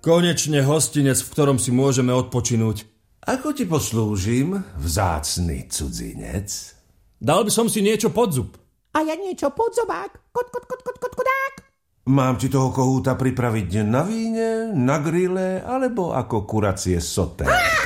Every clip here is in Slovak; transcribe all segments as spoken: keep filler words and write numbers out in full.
Konečne hostinec, v ktorom si môžeme odpočinúť. Ako ti poslúžim, vzácny cudzinec? Dal by som si niečo pod zub. A ja niečo pod zobák. Kot, kot, kot, kot, kot, kodák. Mám ti toho kohúta pripraviť na víne, na grille, alebo ako kuracie soté?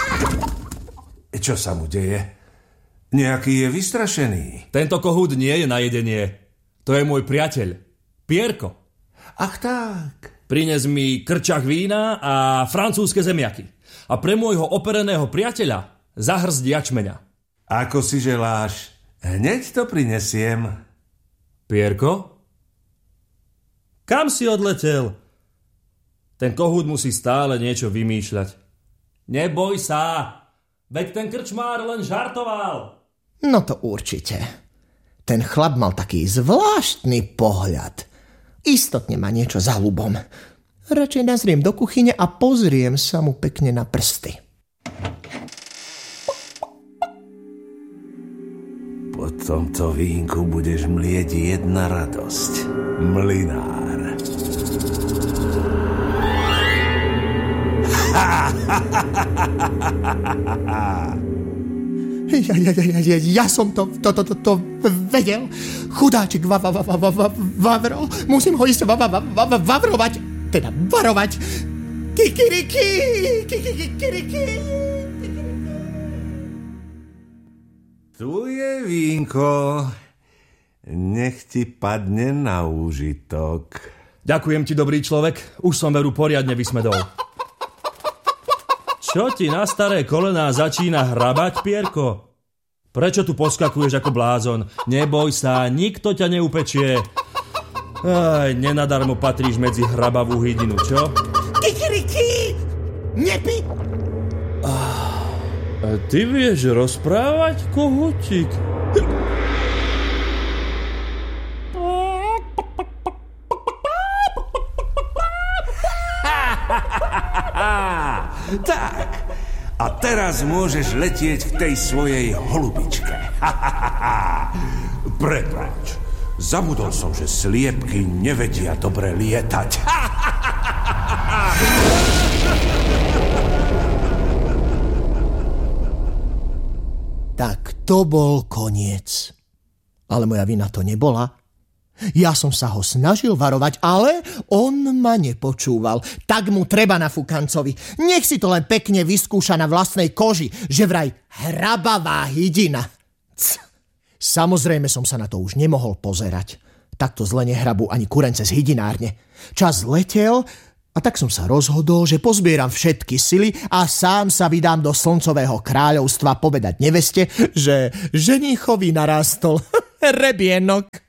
Čo sa mu deje? Nejaký je vystrašený. Tento kohút nie je na jedenie. To je môj priateľ. Pierko. Ach tak. Prines mi krčach vína a francúzske zemiaky. A pre môjho opereného priateľa zahrst jačmeňa. Ako si želáš, hneď to prinesiem. Pierko? Kam si odletel? Ten kohút musí stále niečo vymýšľať. Neboj sa, veď ten krčmár len žartoval. No to určite. Ten chlap mal taký zvláštny pohľad. Istotne má niečo za ľubom. Radšej nazriem do kuchyne a pozriem sa mu pekne na prsty. Po tomto vínku budeš mlieť jedna radosť. Mlynár. Ja, ja, ja, ja, ja som to, to, to, to, to vedel. Chudáčik va, va, va, va, va, Vavro. Musím ho ísť va, va, va, va, vavrovať. Teda varovať. Kikiriki, kikiriki. Tu je vínko. Nech ti padne na úžitok. Ďakujem ti, dobrý človek. Už som veru poriadne vysmedol. Čo ti na staré kolená začína hrabať, Pierko? Prečo tu poskakuješ ako blázon? Neboj sa, nikto ťa neupečie. Aj, nenadarmo patríš medzi hrabavú hydinu, čo? Kikiriki! Nepi! A ty vieš rozprávať, kohútik? Tak, a teraz môžeš letieť k tej svojej holubičke. Prepáč, zabudol som, že sliepky nevedia dobre lietať. Tak to bol koniec. Ale moja vina to nebola. Ja som sa ho snažil varovať, ale on ma nepočúval. Tak mu treba na fukancovi. Nech si to len pekne vyskúša na vlastnej koži, že vraj hrabavá hydina. Cs. Samozrejme som sa na to už nemohol pozerať. Takto zle nehrabú ani kurence z hydinárne. Čas letel a tak som sa rozhodol, že pozbieram všetky sily a sám sa vydám do slncového kráľovstva povedať neveste, že ženíchovi narástol rebienok.